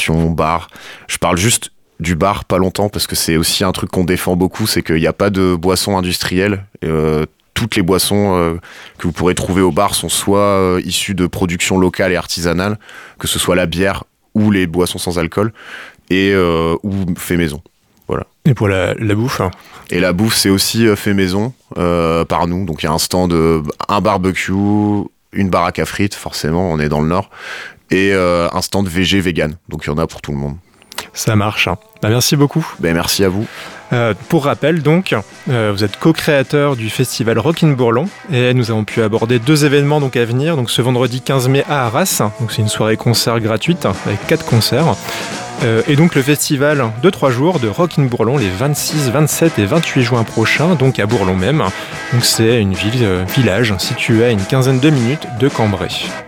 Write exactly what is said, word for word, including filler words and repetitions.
restauration, bar. Je parle juste du bar pas longtemps parce que c'est aussi un truc qu'on défend beaucoup, c'est qu'il n'y a pas de boissons industrielles. Euh, toutes les boissons euh, que vous pourrez trouver au bar sont soit euh, issues de production locale et artisanale, que ce soit la bière ou les boissons sans alcool, et euh, ou fait maison. Voilà. Et pour la, la bouffe hein. Et la bouffe, c'est aussi euh, fait maison euh, par nous. Donc il y a un stand, euh, un barbecue, une baraque à frites, forcément, on est dans le Nord, et euh, un stand végé vegan. Donc il y en a pour tout le monde. Ça marche. Hein. Bah, merci beaucoup. Ben, merci à vous. Euh, pour rappel, donc, euh, vous êtes co-créateur du festival Rock in Bourlon et nous avons pu aborder deux événements donc, à venir. Donc, ce vendredi quinze mai à Arras, donc, c'est une soirée concert gratuite avec quatre concerts. Euh, et donc le festival de trois jours de Rock in Bourlon les vingt-six, vingt-sept et vingt-huit juin prochains, donc à Bourlon même. Donc c'est une ville, euh, village situé à une quinzaine de minutes de Cambrai.